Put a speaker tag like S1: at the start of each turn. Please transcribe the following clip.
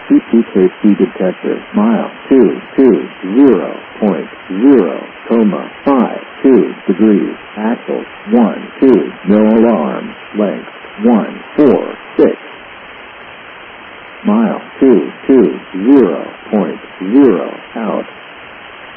S1: CPKC detector. Mile 220.0, 52 degrees. Axle 12. No alarm. Length 146. Mile 220.0 out.